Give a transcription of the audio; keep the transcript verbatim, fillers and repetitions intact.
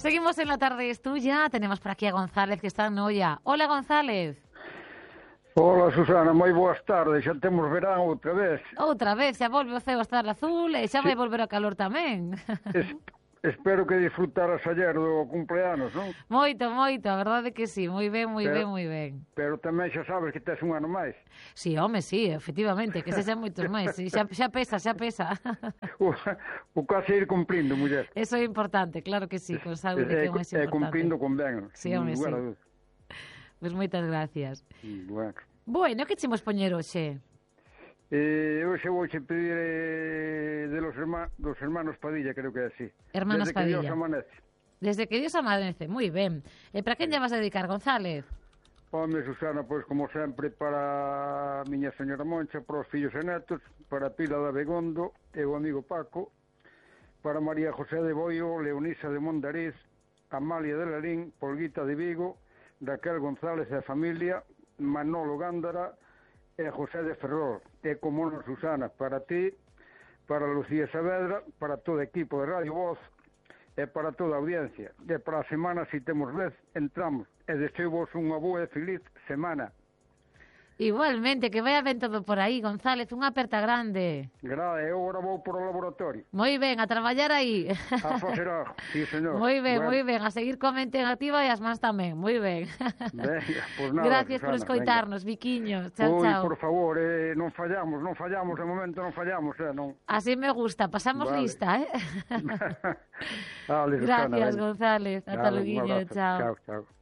Seguimos en La Tarde es Tuya. Tenemos por aquí a González, que está en Noia. Hola, González. Hola, Susana, moi boas tardes. Xa temos verán outra vez. Outra vez, xa volve o ceo a estar azul e xa Sí. vai volver o calor tamén. Es, espero que disfrutaras ayer do cumpleanos, non? Moito, moito, a verdade que sí. Moi ben, moi Pero- ben, moi ben. Pero tamén xa sabes que tes un ano máis. Sí, home, sí, efectivamente, que se xa moitos máis. Sí, xa, xa pesa, xa pesa. O, o case ir cumprindo, muller. Eso é importante, claro que sí, con saúde, que é o máis E importante. cumprindo con ben. Sí, home, sí. Pois moitas gracias. Bueno. Bueno, que chemos poñer hoxe? Eh, hoxe vou che pedir eh, de los, herma, dos hermanos Padilla, creo que é así. Hermanos Desde que Dios Padilla. amanece. Desde que Dios amanece, moi ben. E para quen lle vas a dedicar, González? Home, Susana, pois como sempre para a miña señora Moncha, para os fillos e netos, para Pila da Begondo e o amigo Paco, para María José de Boio, Leonisa de Mondariz, Amalia de Larín, Polguita de Vigo, Raquel González e a familia, Manolo Gándara e José de Ferrol. E como non, Susana, para ti, para Lucía Saavedra, para todo o equipo de Radio Voz e para toda a audiencia. E para a semana, se temos vez, entramos. E deseo vos unha boa e feliz semana. Igualmente, que vaya ben todo por aí, González, unha aperta grande. Gra, e agora vou por o laboratorio. Moi ben, a traballar aí. A facer algo, sí, señor. Moi ben, Bueno, moi ben, a seguir coa mente activa e as mans tamén, moi ben. Venga, pues nada, Gracias por Susana, escoitarnos, Viquiño. Chao, Ui, chao. por favor, eh, non fallamos, non fallamos, de momento non fallamos, eh, non. Así me gusta, pasamos Vale. lista, eh? Vale, Susana, Gracias, venga. González. Hasta Nada, un luego, abrazo. chao. Chao, chao.